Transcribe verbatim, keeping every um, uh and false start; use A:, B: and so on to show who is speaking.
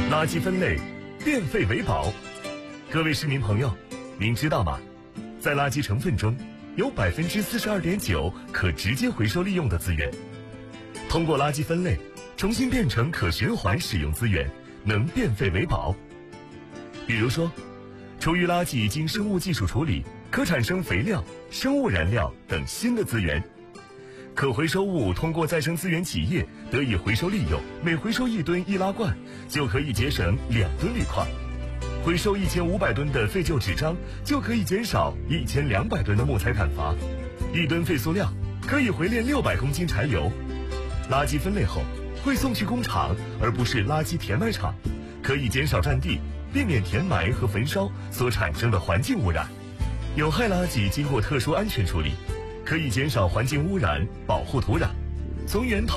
A: 垃圾分类，变废为宝。各位市民朋友，您知道吗？在垃圾成分中，有 百分之四十二点九 可直接回收利用的资源。通过垃圾分类，重新变成可循环使用资源，能变废为宝。比如说，厨余垃圾经生物技术处理，可产生肥料、生物燃料等新的资源。可回收物通过再生资源企业得以回收利用，每回收一吨易拉罐，就可以节省两吨铝块；回收一千五百吨的废旧纸张，就可以减少一千两百吨的木材砍伐；一吨废塑料可以回炼六百公斤柴油。垃圾分类后会送去工厂，而不是垃圾填埋场，可以减少占地，避免填埋和焚烧所产生的环境污染。有害垃圾经过特殊安全处理，可以减少环境污染，保护土壤。从源头